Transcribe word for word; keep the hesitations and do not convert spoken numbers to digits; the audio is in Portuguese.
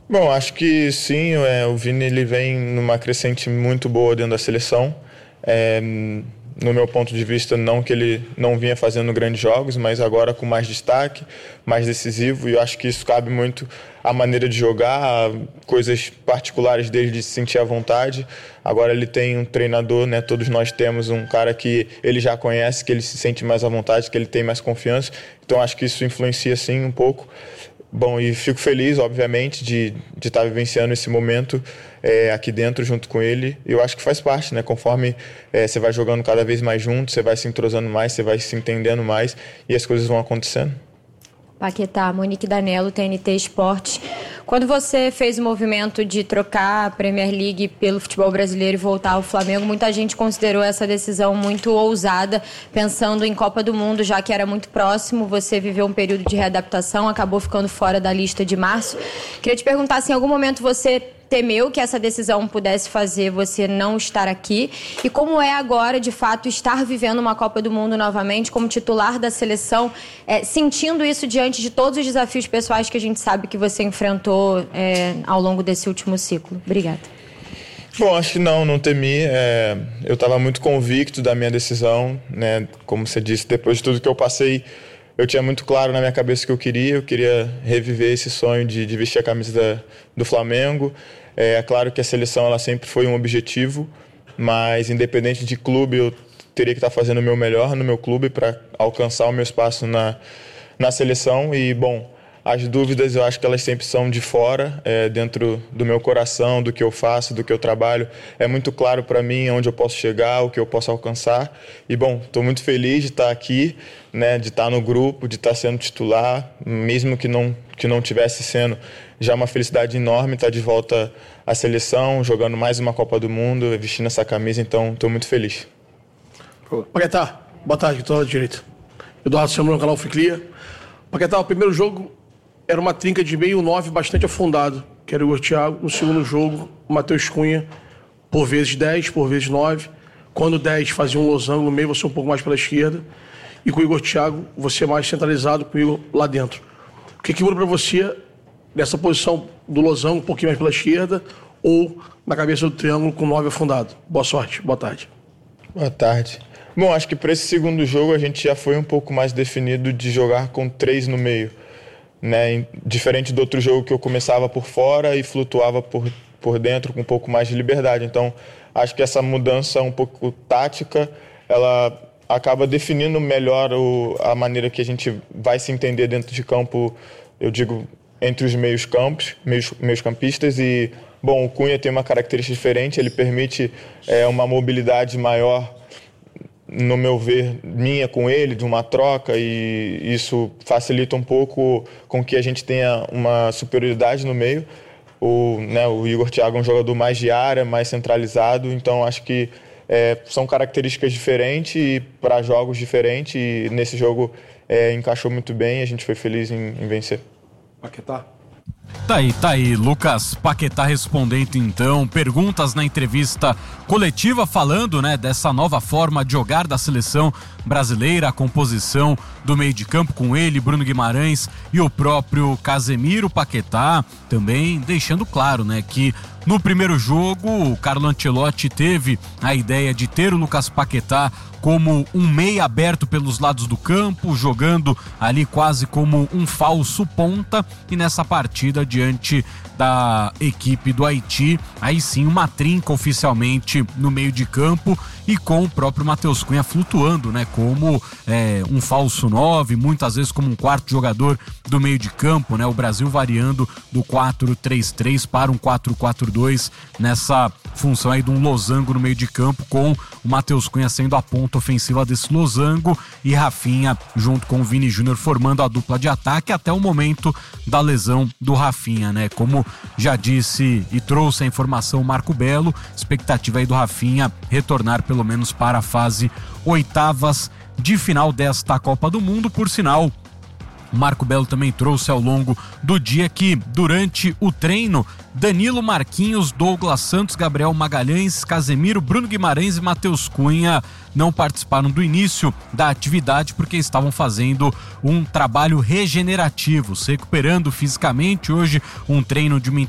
Bom, acho que sim, é, o Vini ele vem numa crescente muito boa dentro da seleção. É, no meu ponto de vista, não que ele não vinha fazendo grandes jogos, mas agora com mais destaque, mais decisivo, e eu acho que isso cabe muito à maneira de jogar, coisas particulares dele de se sentir à vontade. Agora ele tem um treinador, né? Todos nós temos um cara que ele já conhece, que ele se sente mais à vontade, que ele tem mais confiança, então acho que isso influencia sim um pouco. Bom, e fico feliz, obviamente, de de estar vivenciando esse momento é, aqui dentro junto com ele. Eu acho que faz parte, né? Conforme é, você vai jogando cada vez mais junto, você vai se entrosando mais, você vai se entendendo mais e as coisas vão acontecendo. Paquetá, Monique Danello, T N T Esportes. Quando você fez o movimento de trocar a Premier League pelo futebol brasileiro e voltar ao Flamengo, muita gente considerou essa decisão muito ousada, pensando em Copa do Mundo, já que era muito próximo. Você viveu um período de readaptação, acabou ficando fora da lista de março. Queria te perguntar se em algum momento você temeu que essa decisão pudesse fazer você não estar aqui, e como é agora, de fato, estar vivendo uma Copa do Mundo novamente como titular da seleção, é, sentindo isso diante de todos os desafios pessoais que a gente sabe que você enfrentou é, ao longo desse último ciclo. Obrigada. Bom, acho que não, não temi. É, eu estava muito convicto da minha decisão, né? Como você disse, depois de tudo que eu passei, eu tinha muito claro na minha cabeça o que eu queria. Eu queria reviver esse sonho de, de vestir a camisa da, do Flamengo. É claro que a seleção ela sempre foi um objetivo, mas independente de clube, eu teria que estar fazendo o meu melhor no meu clube para alcançar o meu espaço na, na seleção. E, bom, as dúvidas eu acho que elas sempre são de fora, é, dentro do meu coração, do que eu faço, do que eu trabalho. É muito claro para mim onde eu posso chegar, o que eu posso alcançar. E, bom, estou muito feliz de estar aqui, né, de estar no grupo, de estar sendo titular, mesmo que não, que não tivesse sendo. Já é uma felicidade enorme estar de volta à seleção, jogando mais uma Copa do Mundo, vestindo essa camisa, então estou muito feliz. Paquetá, boa tarde, estou de direito. Eduardo Samuel no canal Ficlia. Paquetá, o primeiro jogo era uma trinca de meio nove bastante afundado, que era o Igor Thiago. No segundo jogo, o Matheus Cunha, por vezes dez, por vezes nove. Quando dez fazia um losango no meio, você um pouco mais pela esquerda. E com o Igor Thiago, você mais centralizado com o Igor lá dentro. O que, que muda para você nessa posição do losango, um pouquinho mais pela esquerda, ou na cabeça do triângulo com nove afundado? Boa sorte, boa tarde. Boa tarde. Bom, acho que para esse segundo jogo a gente já foi um pouco mais definido de jogar com três no meio, né? Diferente do outro jogo que eu começava por fora e flutuava por, por dentro com um pouco mais de liberdade. Então, acho que essa mudança um pouco tática, ela acaba definindo melhor o, a maneira que a gente vai se entender dentro de campo, eu digo, entre os meios campos, meios, meios campistas. E, bom, o Cunha tem uma característica diferente, ele permite é, uma mobilidade maior, no meu ver, minha com ele, de uma troca, e isso facilita um pouco com que a gente tenha uma superioridade no meio. O, né, o Igor Thiago é um jogador mais de área, mais centralizado, então acho que é, são características diferentes e para jogos diferentes, e nesse jogo é, encaixou muito bem e a gente foi feliz em, em vencer. Paquetá. Tá aí, tá aí, Lucas Paquetá respondendo então, perguntas na entrevista coletiva falando, né, dessa nova forma de jogar da seleção brasileira, a composição do meio de campo com ele, Bruno Guimarães e o próprio Casemiro. Paquetá também deixando claro, né, que no primeiro jogo o Carlo Ancelotti teve a ideia de ter o Lucas Paquetá como um meia aberto pelos lados do campo, jogando ali quase como um falso ponta, e nessa partida diante da equipe do Haiti, aí sim uma trinca oficialmente no meio de campo e com o próprio Matheus Cunha flutuando, né, como é, um falso nove, muitas vezes como um quarto jogador do meio de campo, né, o Brasil variando do quatro três três para um quatro quatro dois nessa função aí de um losango no meio de campo, com o Matheus Cunha sendo a ponta ofensiva desse losango e Rafinha junto com o Vini Júnior formando a dupla de ataque até o momento da lesão do Rafinha, né, como já disse e trouxe a informação o Marco Belo, expectativa aí do Rafinha retornar pelo menos para a fase oitavas de final desta Copa do Mundo. Por sinal, Marco Belo também trouxe ao longo do dia que durante o treino Danilo, Marquinhos, Douglas Santos, Gabriel Magalhães, Casemiro, Bruno Guimarães e Matheus Cunha não participaram do início da atividade porque estavam fazendo um trabalho regenerativo, se recuperando fisicamente. Hoje um treino de uma